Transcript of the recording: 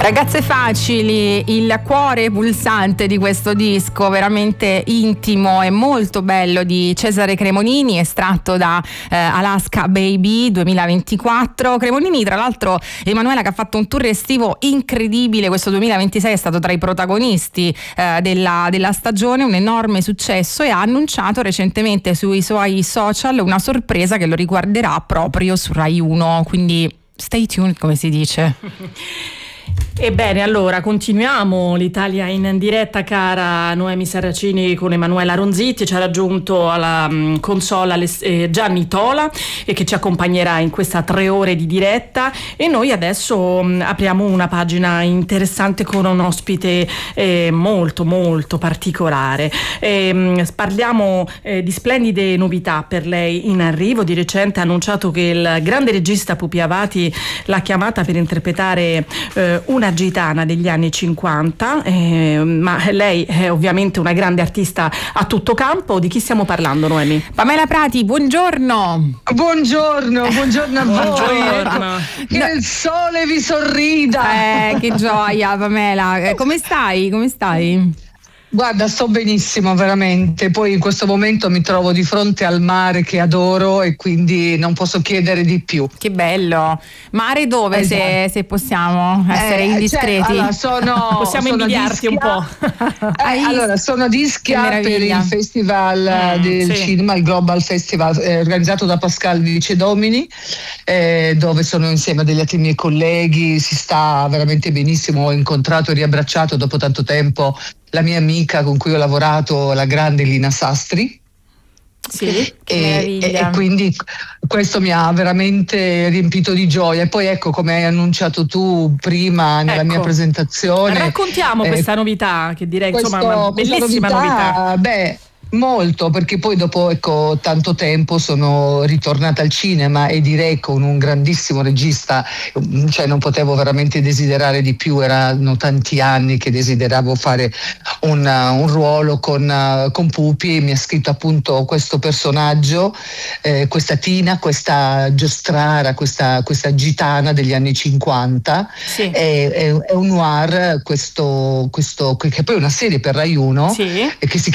Ragazze facili, il cuore pulsante di questo disco, veramente intimo e molto bello, di Cesare Cremonini, estratto da Alaska Baby 2024. Cremonini, tra l'altro, Emanuela, che ha fatto un tour estivo incredibile questo 2026, è stato tra i protagonisti della stagione, un enorme successo, e ha annunciato recentemente sui suoi social una sorpresa che lo riguarderà proprio su Rai 1, quindi stay tuned, come si dice. Ebbene, allora continuiamo l'Italia in diretta, cara Noemi Saracini, con Emanuela Ronzitti. Ci ha raggiunto alla console Gianni Tola, che ci accompagnerà in questa 3 ore di diretta, e noi adesso apriamo una pagina interessante con un ospite molto molto particolare. Parliamo di splendide novità per lei in arrivo. Di recente ha annunciato che il grande regista Pupi Avati l'ha chiamata per interpretare una gitana degli anni 50, ma lei è ovviamente una grande artista a tutto campo. Di chi stiamo parlando, Noemi? Pamela Prati, buongiorno. Buongiorno a voi. Che il sole vi sorrida. Che gioia, Pamela. Come stai? Guarda, sto benissimo, veramente. Poi in questo momento mi trovo di fronte al mare che adoro e quindi non posso chiedere di più. Che bello. Mare dove, esatto, se possiamo essere indiscreti? Possiamo invidiarti un po'. Allora, sono a Ischia per il festival del cinema, il Global Festival, organizzato da Pascal Vicedomini, dove sono insieme a degli altri miei colleghi. Si sta veramente benissimo. Ho incontrato e riabbracciato dopo tanto tempo la mia amica con cui ho lavorato, la grande Lina Sastri. Sì, e quindi questo mi ha veramente riempito di gioia. E poi ecco, come hai annunciato tu prima nella mia presentazione, raccontiamo questa novità, che direi insomma una bellissima novità. Molto, perché poi dopo tanto tempo sono ritornata al cinema, e direi con un grandissimo regista, cioè non potevo veramente desiderare di più. Erano tanti anni che desideravo fare un ruolo con Pupi. Mi ha scritto appunto questo personaggio, questa Tina, questa giostrara, questa gitana degli anni 50. Sì. È un noir, questo che poi è una serie per Rai 1, sì, che si